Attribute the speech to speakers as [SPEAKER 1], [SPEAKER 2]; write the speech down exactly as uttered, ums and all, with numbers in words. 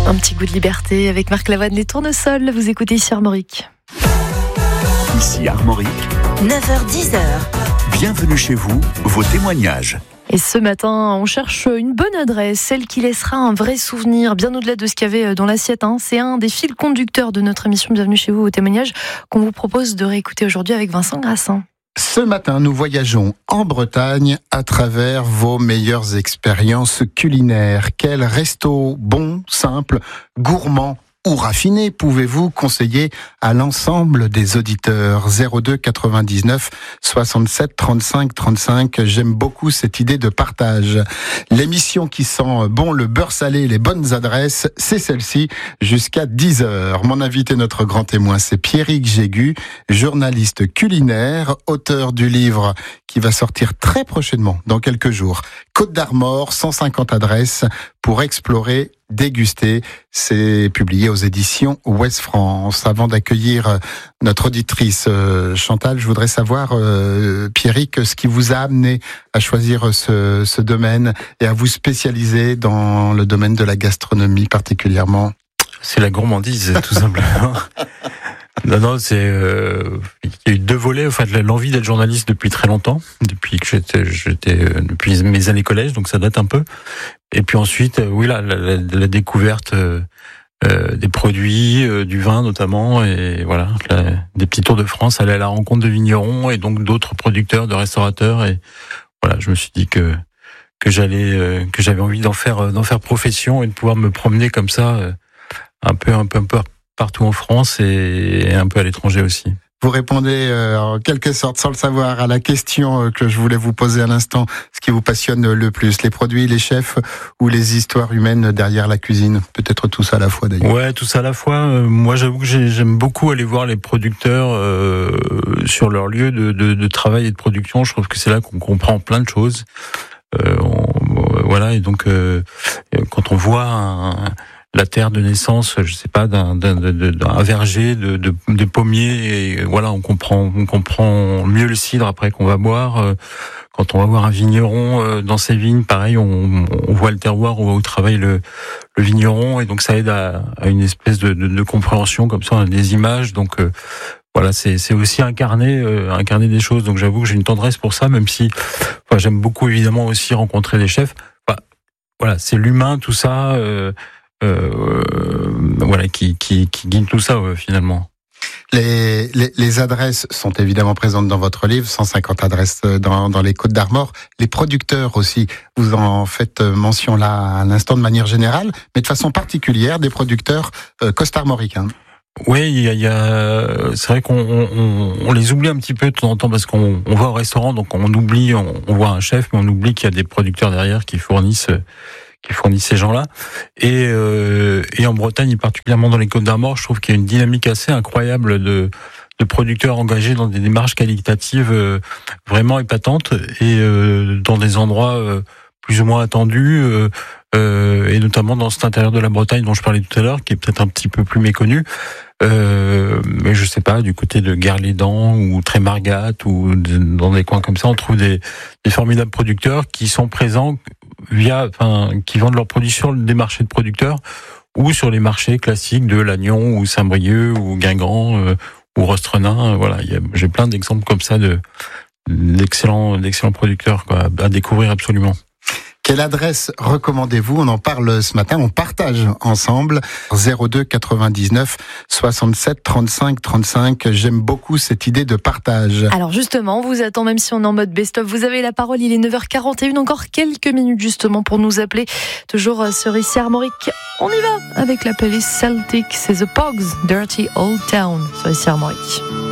[SPEAKER 1] Un petit goût de liberté avec Marc Lavoine, les tournesols. Vous écoutez ici Armorique.
[SPEAKER 2] Ici Armorique.
[SPEAKER 3] neuf heures dix.
[SPEAKER 2] Bienvenue chez vous, vos témoignages.
[SPEAKER 1] Et ce matin, on cherche une bonne adresse, celle qui laissera un vrai souvenir, bien au-delà de ce qu'il y avait dans l'assiette. Hein. C'est un des fils conducteurs de notre émission Bienvenue chez vous, vos témoignages, qu'on vous propose de réécouter aujourd'hui avec Vincent Grassin.
[SPEAKER 4] Ce matin, nous voyageons en Bretagne à travers vos meilleures expériences culinaires. Quel resto bon, simple, gourmand ou raffiné pouvez-vous conseiller à l'ensemble des auditeurs? Zéro deux quatre-vingt-dix-neuf soixante-sept trente-cinq trente-cinq. J'aime beaucoup cette idée de partage. L'émission qui sent bon le beurre salé, les bonnes adresses, c'est celle-ci jusqu'à dix heures. Mon invité, notre grand témoin, c'est Pierrick Jégu, journaliste culinaire, auteur du livre qui va sortir très prochainement, dans quelques jours. Côte d'Armor, cent cinquante adresses pour explorer, déguster. C'est publié aux éditions Ouest France. Avant d'accueillir notre auditrice euh, Chantal, je voudrais savoir, euh, Pierrick, ce qui vous a amené à choisir ce, ce domaine et à vous spécialiser dans le domaine de la gastronomie particulièrement.
[SPEAKER 5] C'est la gourmandise, tout simplement. Non, non, c'est euh, il y a eu deux volets. Enfin, l'envie d'être journaliste depuis très longtemps, depuis que j'étais, j'étais depuis mes années collège, donc ça date un peu. Et puis ensuite, euh, oui, la, la, la découverte euh, euh, des produits, euh, du vin notamment, et voilà, la, des petits tours de France, aller à la rencontre de vignerons et donc d'autres producteurs, de restaurateurs. Et voilà, je me suis dit que que j'allais, euh, que j'avais envie d'en faire, d'en faire profession et de pouvoir me promener comme ça, euh, un peu, un peu, un peu partout en France et un peu à l'étranger aussi.
[SPEAKER 4] Vous répondez euh, en quelque sorte, sans le savoir, à la question que je voulais vous poser à l'instant. Ce qui vous passionne le plus, les produits, les chefs ou les histoires humaines derrière la cuisine? Peut-être tout ça à la fois d'ailleurs.
[SPEAKER 5] Ouais, tout ça à la fois. Euh, moi, j'avoue que j'ai, j'aime beaucoup aller voir les producteurs euh, sur leur lieu de, de, de travail et de production. Je trouve que c'est là qu'on comprend plein de choses. Euh, on, voilà, et donc euh, quand on voit un... la terre de naissance, je sais pas, d'un, d'un, d'un, d'un verger de, de, de pommiers, et voilà, on comprend, on comprend mieux le cidre après qu'on va boire. Quand on va voir un vigneron dans ses vignes, pareil, on, on voit le terroir où travaille le, le vigneron, et donc ça aide à, à une espèce de, de, de compréhension comme ça, on a des images. Donc euh, voilà, c'est, c'est aussi incarner, euh, incarner des choses. Donc j'avoue que j'ai une tendresse pour ça, même si, enfin, j'aime beaucoup évidemment aussi rencontrer des chefs. Enfin, voilà, c'est l'humain, tout ça. Euh, Euh, voilà, qui, qui, qui guide tout ça, ouais, finalement.
[SPEAKER 4] Les, les, les adresses sont évidemment présentes dans votre livre, cent cinquante adresses dans, dans les Côtes d'Armor. Les producteurs aussi, vous en faites mention là à l'instant de manière générale, mais de façon particulière, des producteurs euh, costarmoricains.
[SPEAKER 5] Oui, il y a, il y a, c'est vrai qu'on on, on les oublie un petit peu de temps en temps parce qu'on on va au restaurant, donc on oublie, on, on voit un chef, mais on oublie qu'il y a des producteurs derrière qui fournissent qui fournissent ces gens-là. Et, euh, et en Bretagne, et particulièrement dans les Côtes d'Armor, je trouve qu'il y a une dynamique assez incroyable de, de producteurs engagés dans des démarches qualitatives euh, vraiment épatantes et euh, dans des endroits euh, plus ou moins attendus, euh, euh, et notamment dans cet intérieur de la Bretagne dont je parlais tout à l'heure, qui est peut-être un petit peu plus méconnu. Euh, mais je sais pas, du côté de Guerlédan ou Trémargat ou de, dans des coins comme ça, on trouve des, des formidables producteurs qui sont présents via, enfin, qui vendent leurs produits sur des marchés de producteurs ou sur les marchés classiques de Lannion ou Saint-Brieuc ou Guingamp euh, ou Rostrenain. Voilà, il y a, j'ai plein d'exemples comme ça de d'excellents, d'excellents producteurs, quoi, à découvrir absolument.
[SPEAKER 4] Quelle adresse recommandez-vous? On en parle ce matin, on partage ensemble. Zéro deux quatre-vingt-dix-neuf soixante-sept trente-cinq trente-cinq. J'aime beaucoup cette idée de partage.
[SPEAKER 1] Alors justement, on vous attend, même si on est en mode best-of. Vous avez la parole, il est neuf heures quarante et une, encore quelques minutes justement pour nous appeler. Toujours sur ici Armorique. On y va avec la playlist Celtic, c'est The Pogs, Dirty Old Town sur ici Armorique.